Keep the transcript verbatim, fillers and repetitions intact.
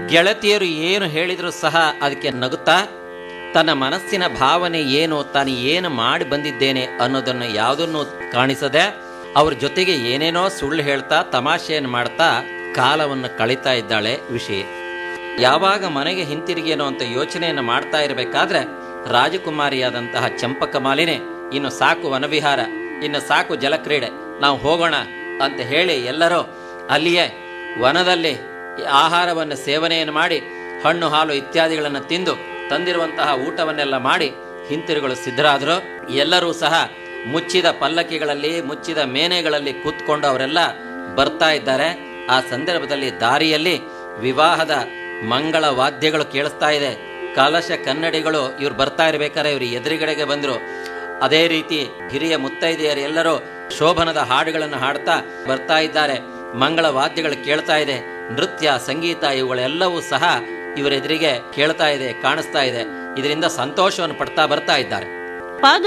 ಗೆಳತಿಯರು ಏನು ಹೇಳಿದರೂ ಸಹ ಅದಕ್ಕೆ ನಗುತ್ತಾ ತನ್ನ ಮನಸ್ಸಿನ ಭಾವನೆ ಏನು, ತಾನು ಏನು ಮಾಡಿ ಬಂದಿದ್ದೇನೆ ಅನ್ನೋದನ್ನು ಯಾವುದನ್ನು ಕಾಣಿಸದೆ ಅವ್ರ ಜೊತೆಗೆ ಏನೇನೋ ಸುಳ್ಳು ಹೇಳ್ತಾ ತಮಾಷೆಯನ್ನು ಮಾಡ್ತಾ ಕಾಲವನ್ನು ಕಳೀತಾ ಇದ್ದಾಳೆ ವಿಷಯ. ಯಾವಾಗ ಮನೆಗೆ ಹಿಂತಿರುಗೇನೋ ಅಂತ ಯೋಚನೆಯನ್ನು ಮಾಡ್ತಾ ಇರಬೇಕಾದ್ರೆ ರಾಜಕುಮಾರಿಯಾದಂತಹ ಚಂಪಕಮಾಲಿನಿ ಇನ್ನು ಸಾಕು ವನವಿಹಾರ, ಇನ್ನು ಸಾಕು ಜಲಕ್ರೀಡೆ, ನಾವು ಹೋಗೋಣ ಅಂತ ಹೇಳಿ ಎಲ್ಲರೂ ಅಲ್ಲಿಯೇ ವನದಲ್ಲಿ ಆಹಾರವನ್ನು ಸೇವನೆಯನ್ನು ಮಾಡಿ ಹಣ್ಣು ಹಾಲು ಇತ್ಯಾದಿಗಳನ್ನು ತಿಂದು ತಂದಿರುವಂತಹ ಊಟವನ್ನೆಲ್ಲ ಮಾಡಿ ಹಿಂತಿರುಗಲು ಸಿದ್ಧರಾದರು. ಎಲ್ಲರೂ ಸಹ ಮುಚ್ಚಿದ ಪಲ್ಲಕ್ಕಿಗಳಲ್ಲಿ ಮುಚ್ಚಿದ ಮೇನೆಗಳಲ್ಲಿ ಕೂತ್ಕೊಂಡು ಅವರೆಲ್ಲ ಬರ್ತಾ ಇದ್ದಾರೆ. ಆ ಸಂದರ್ಭದಲ್ಲಿ ದಾರಿಯಲ್ಲಿ ವಿವಾಹದ ಮಂಗಳ ವಾದ್ಯಗಳು ಕೇಳಿಸ್ತಾ ಇದೆ. ಕಲಶ ಕನ್ನಡಿಗಳು ಇವ್ರು ಬರ್ತಾ ಇರ್ಬೇಕಾದ್ರೆ ಇವರು ಎದುರುಗಡೆಗೆ ಬಂದರು. ಅದೇ ರೀತಿ ಹಿರಿಯ ಮುತ್ತೈದೆಯರು ಎಲ್ಲರೂ ಶೋಭನದ ಹಾಡುಗಳನ್ನು ಹಾಡ್ತಾ ಬರ್ತಾ ಇದ್ದಾರೆ. ಮಂಗಳ ವಾದ್ಯಗಳು ಕೇಳ್ತಾ ಇದೆ. ನೃತ್ಯ ಸಂಗೀತ ಇವುಗಳೆಲ್ಲವೂ ಸಹ ಇವರೆದುರಿಗೆ ಕೇಳ್ತಾ ಇದೆ, ಕಾಣಿಸ್ತಾ ಇದೆ. ಇದರಿಂದ ಸಂತೋಷವನ್ನು ಪಡ್ತಾ ಬರ್ತಾ ಇದ್ದಾರೆ. ಪಾದ